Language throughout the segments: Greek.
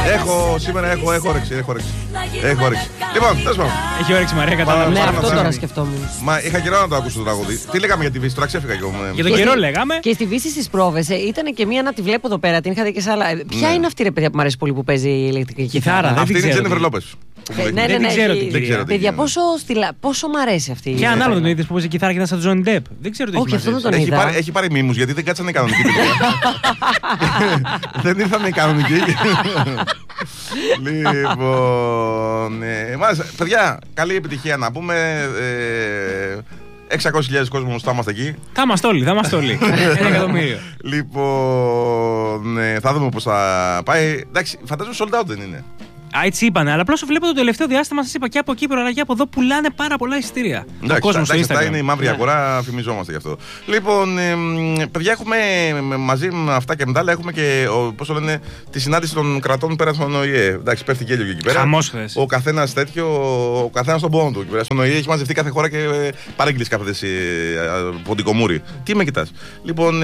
Σήμερα έχω όρεξη. Λοιπόν, τέλος πάντων. Έχει όρεξη Μαρία, κατάλαβα. Ναι, αυτό τώρα σκεφτόμουν. Μα είχα καιρό να το ακούσω το τραγούδι. Τι λέγαμε για τη Βύση, τώρα ξέφυγα κι εγώ. Για τον καιρό λέγαμε. Και στη Βύση στις πρόβες ήταν και μία να τη βλέπω εδώ πέρα, την είχα δει και σε άλλα. Ποια είναι αυτή, ρε παιδιά, που μου αρέσει πολύ που παίζει η ηλεκτρική κιθάρα? Κιθάρα. Αυτή είναι η Τζένιφερ Λόπες. Ναι, δεν ξέρω. Παιδιά, πόσο μ' αρέσει αυτή. Και ανάλογα τον είδε που παίζει κιθάρα και ήταν σαν τον Τζόνι Ντεπ. Δεν ξέρω τι όχι, αυτό δεν τον είδα. Έχει πάρει μίμους γιατί δεν κάτσανε κανονικοί. Δεν ήρθανε κανονικοί. Λοιπόν. Παιδιά, καλή επιτυχία να πούμε. 600.000 κόσμος θα είμαστε εκεί. Θα είμαστε όλοι. 1 εκατομμύριο. Λοιπόν, θα δούμε πώς θα πάει. Εντάξει, φαντάζομαι sold out δεν είναι. Έτσι είπανε, αλλά απλώς βλέπω το τελευταίο διάστημα, σας είπα, και από Κύπρο αλλά και από εδώ πουλάνε πάρα πολλά εισιτήρια. Εντάξει, αυτά είναι η μαύρη αγορά, φημιζόμαστε γι' αυτό. Λοιπόν, παιδιά, έχουμε μαζί με αυτά και μετά, έχουμε και πώς το λένε, τη συνάντηση των κρατών πέρα στον ΟΗΕ. Εντάξει, πέφτει γέλιο εκεί πέρα. Χαμός χθες. Ο καθένας τέτοιο, ο καθένας στον πόνο του εκεί πέρα. Στον ΟΗΕ έχει μαζευτεί κάθε χώρα και παρέγγειλες κάθε ποντικομούρι. Τι με κοιτάς. Λοιπόν,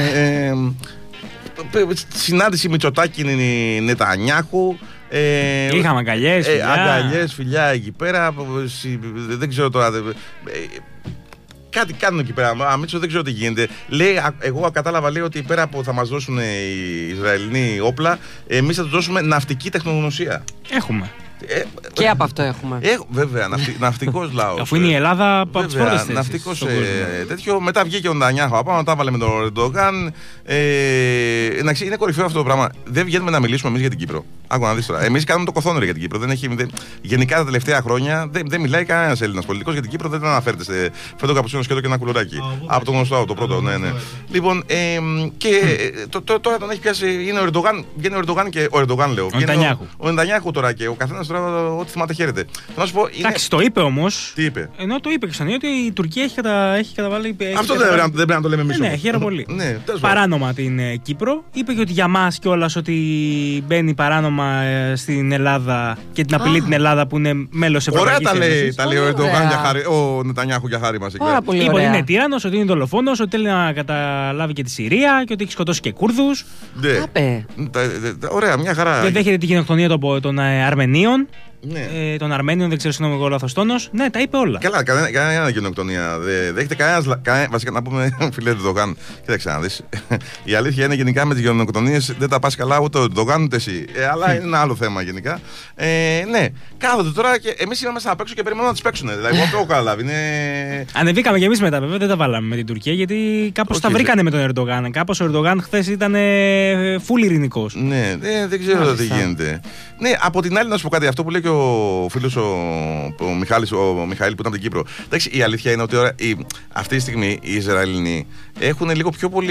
συνάντηση Μητσοτάκη Νετανιάχου. Είχαμε αγκαλιές, φιλιά εκεί πέρα. Δεν ξέρω τώρα. Κάτι κάνουν εκεί πέρα. Αμίτσο δεν ξέρω τι γίνεται. Λέει, εγώ κατάλαβα, λέει ότι πέρα από θα μας δώσουν οι Ισραηλινοί όπλα, εμείς θα τους δώσουμε ναυτική τεχνογνωσία. Έχουμε. Και από αυτό έχουμε. Βέβαια, ναυτικός λαός. Αφού είναι η Ελλάδα από τις πρώτες θέσεις. Ναυτικός τέτοιο. Μετά βγήκε ο Νετανιάχου απάνω, τα έβαλε με τον Ερντογάν. Είναι κορυφαίο αυτό το πράγμα. Δεν βγαίνουμε να μιλήσουμε εμείς για την Κύπρο. Άκου να δεις τώρα. Εμείς κάνουμε το κοθόνερο για την Κύπρο. Γενικά τα τελευταία χρόνια δεν μιλάει κανένας Έλληνας πολιτικός για την Κύπρο, δεν αναφέρεται σε φέτο καπουτσίνο σκέτο και ένα κουλουράκι. Από το γνωστό, το πρώτο, ναι. Λοιπόν, και τώρα τον έχει πιάσει. Είναι ο Ερντογάν. Βγαίνει ο Ερντογάν και ο Ερντογάν, λέω. Ο Νετανιάχου τώρα και ο καθένας τώρα ό,τι θυμάται χαίρεται. Να σου πω. Εντάξει, το είπε όμως. Τι είπε? Ενώ το είπε ξανά ότι η Τουρκία έχει καταβάλει. Αυτό δεν πρέπει να το λέμε εμείς. Ναι, χαίρομαι πολύ. Παράνομα την Κύπρο. Είπε και ότι για μας κιόλας ότι μπαίνει παράνομα στην Ελλάδα και την απειλεί την Ελλάδα που είναι μέλος Ευρωπαϊκής Ένωσης. Ωραία τα λέει ο Ερντογάν για χάρη, ο Νετανιάχου για χάρη μας. Είπε ότι είναι τύραννος, ότι είναι δολοφόνος, ότι θέλει να καταλάβει και τη Συρία και ότι έχει σκοτώσει και Κούρδους. Ωραία, μια χαρά. Δεν δέχεται την γενοκτονία των Αρμενίων. Των Αρμένιων, δεν ξέρω αν είμαι εγώ λάθος τόνος. Ναι, τα είπε όλα. Καλά, κανένα γενοκτονία. Δεν έχετε κανένα. Βασικά να πούμε, φίλε Ερντογάν, κοίταξε να δεις. Η αλήθεια είναι γενικά με τις γενοκτονίες δεν τα πας καλά ούτε ο Ερντογάν ούτε εσύ. Αλλά είναι ένα άλλο θέμα γενικά. Ναι, κάθονται τώρα και εμείς είμαστε μέσα απ' έξω και περιμένουμε να τις παίξουν. Δηλαδή, αυτό έχω καταλάβει. Ανεβήκαμε κι εμείς μετά, βέβαια δεν τα βάλαμε με την Τουρκία γιατί κάπως τα βρήκανε με τον Ερντογάν. Κάπως ο Ερντογάν χθες ήταν full ειρηνικός. Ναι, δεν ξέρω τι γίνεται. Ναι, από την άλλη να σου πω κάτι, αυτό που λέει και ο φίλος ο Μιχαήλ που ήταν από την Κύπρο. Εντάξει, η αλήθεια είναι ότι αυτή τη στιγμή οι Ισραηλινοί έχουν λίγο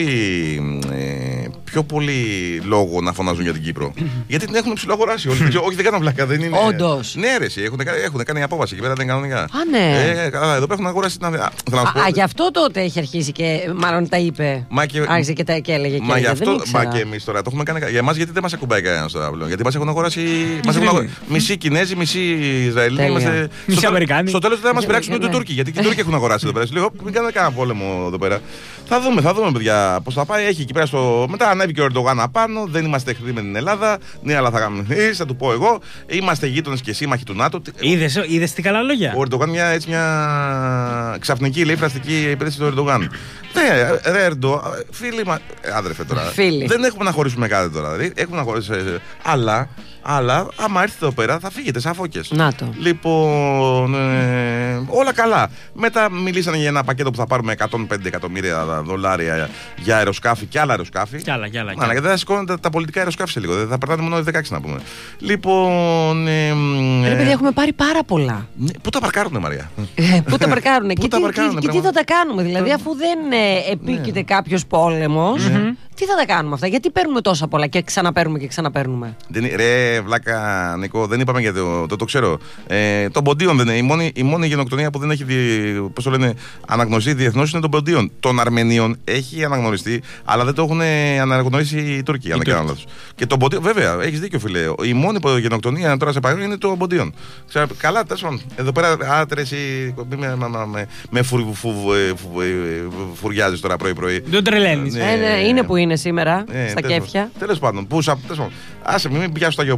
πιο πολύ λόγο να φωνάζουν για την Κύπρο. Γιατί την έχουν ψηλοαγοράσει όλοι. Όχι, δεν κάνω βλάκα, δεν είναι. Όντως. Ναι, ρε, έχουν κάνει απόβαση εκεί πέρα, δεν είναι κανονικά. Α, ναι. Καλά, εδώ πέρα έχουν αγοράσει. Γι' αυτό τότε έχει αρχίσει και μάλλον τα είπε. Άρχισε και έλεγε. Μα γι' αυτό. Μα και εμείς τώρα το έχουμε κάνει. Για εμάς γιατί δεν μας ακουμπάει κανένας τώρα πλέον. Γιατί μας έχουν αγοράσει. Μισή Κινέζοι, μισή Ισραηλοί. Μισή Αμερικάνοι. Στο τέλος δεν θα μας πειράξουν ούτε οι Τούρκοι. Γιατί και οι Τούρκοι έχουν αγοράσει εδώ πέρα. Λέω, μην κάνετε κανένα πόλεμο εδώ πέρα. Θα δούμε, παιδιά, πώς θα πάει. Έχει εκεί πέρα μετά ανέβηκε ο Ερντογάν απάνω. Δεν είμαστε εχθροί με την Ελλάδα. Ναι, αλλά θα κάνουμε. Θα του πω εγώ. Είμαστε γείτονες και σύμμαχοι του ΝΑΤΟ. Είδες τι καλά λόγια. Ο Ερντογάν μια ξαφνική, λέει, φραστική επίθεση του Ερντογάν. Ναι, ρε φίλοι μα. Άδερφε τώρα. Δεν έχουμε να χωρίσουμε κάτι τώρα. Δηλαδή, έχουμε να χωρίσουμε. Αλλά άμα έρθετε εδώ πέρα θα φύγετε σαν φώκες. Να το. Λοιπόν, όλα καλά. Μετά μιλήσανε για ένα πακέτο που θα πάρουμε 105 εκατομμύρια δολάρια για αεροσκάφη και άλλα αεροσκάφη. Κι άλλα. Γιατί δεν θα σηκώνουν τα πολιτικά αεροσκάφη σε λίγο. Δεν θα περνάνε μόνο 16 να πούμε. Λοιπόν. Ρε παιδιά, έχουμε πάρει πάρα πολλά. Πού τα παρκάρουνε, Μαρία? Πού τα παρκάρουνε και τι θα τα κάνουμε, δηλαδή, αφού δεν επίκειται κάποιος πόλεμος. Τι θα τα κάνουμε αυτά, γιατί παίρνουμε τόσα πολλά και ξαναπαίρνουμε και ξαναπαίρνουμε. Ρε βλάκα Νικό, δεν είπαμε για το ξέρω. Των ποντίων δεν είναι. Η μόνη γενοκτονία που δεν έχει αναγνωριστεί διεθνώς είναι των ποντίων. Των Αρμενίων έχει αναγνωριστεί, αλλά δεν το έχουν αναγνωρίσει οι Τούρκοι, αν δεν κάνω λάθος. Και των ποντίων, βέβαια, έχεις δίκιο, φίλε. Η μόνη γενοκτονία τώρα σε παγκόσμιο είναι των ποντίων. Καλά, τέλος πάντων. Εδώ πέρα άτρεση με φουριάζεις τώρα πρωί-πρωί. Δεν τρελαίνεις. Είναι που είναι σήμερα, στα κέφια. Τέλος πάντων, άσε μην πιάσω τα γεωπολιτικά.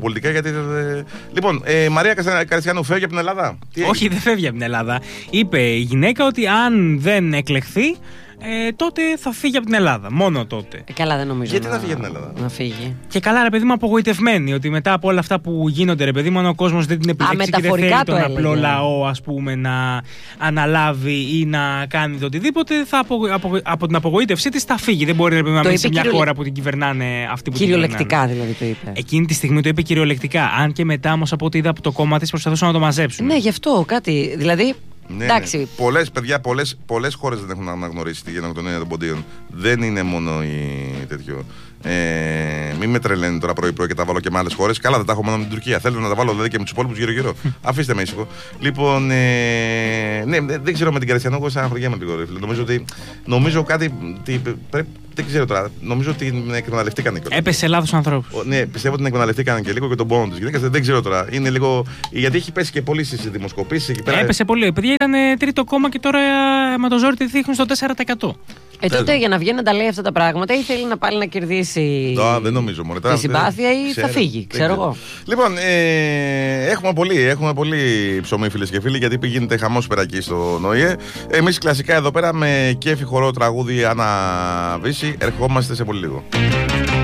γεωπολιτικά. Γιατί, λοιπόν, Μαρία Καριστιανού φεύγει από την Ελλάδα. Όχι, δεν φεύγει από την Ελλάδα. Είπε η γυναίκα ότι αν δεν εκλεχθεί, τότε θα φύγει από την Ελλάδα. Μόνο τότε. Καλά, δεν νομίζω. Γιατί να φύγει από την Ελλάδα? Να φύγει. Και καλά, ρε παιδί μου, απογοητευμένη ότι μετά από όλα αυτά που γίνονται, ρε παιδί μου, αν ο κόσμος δεν την επιλέξει και δεν θέλει τον απλό λαό, ας πούμε, να αναλάβει ή να κάνει το οτιδήποτε, από την απογοήτευσή της θα φύγει. Δεν μπορεί, ρε παιδί μου, να μείνει σε μια χώρα που την κυβερνάνε αυτοί που την κυβερνάνε. Κυριολεκτικά δηλαδή το είπε. Εκείνη τη στιγμή το είπε κυριολεκτικά. Αν και μετά όμως από ό,τι είδα από το κόμμα της προσπαθούσαν να το μαζέψουν. Ναι, γι' αυτό κάτι. Δηλαδή. Ναι, ναι. Πολλές χώρες δεν έχουν αναγνωρίσει τη γενοκτονία των ποντίων. Δεν είναι μόνο η τέτοιο. Μην με τρελαίνει τώρα πρωί-πρωί και τα βάλω και με άλλες χώρες. Καλά, δεν τα έχω μόνο με την Τουρκία. Θέλω να τα βάλω δηλαδή και με τους υπόλοιπους γύρω-γύρω. Αφήστε με ήσυχο. Λοιπόν, ναι, δεν ξέρω με την Καριστιανό, εγώ σαν χωριά με λίγο. Νομίζω κάτι. Δεν ξέρω τώρα. Νομίζω ότι την εκμεταλλευτήκαν και. Έπεσε σε λάθος ανθρώπους. Ναι, πιστεύω ότι την εκμεταλλευτήκαν και λίγο και τον πόνο της γυναίκας. Δεν ξέρω τώρα. Είναι λίγο. Γιατί έχει πέσει και πολύ στις δημοσκοπήσεις εκεί πέρα. Έπεσε πολύ. Παιδιά ήταν τρίτο κόμμα και τώρα με το ζόρι τη δείχνουν στο 4%. Τότε για να βγαίνει να τα λέει αυτά τα πράγματα ή θέλει να πάλι να κερδίσει δεν νομίζω, τη συμπάθεια ή θα φύγει, ξέρω εγώ. Λοιπόν, έχουμε πολύ ψωμί, φίλες και φίλοι, γιατί γίνεται χαμός πέρα εκεί στο ΝΟΙΕ. Εμείς κλασικά εδώ πέρα με κέφι χορό τραγούδι Άννα Βύση ερχόμαστε σε πολύ λίγο.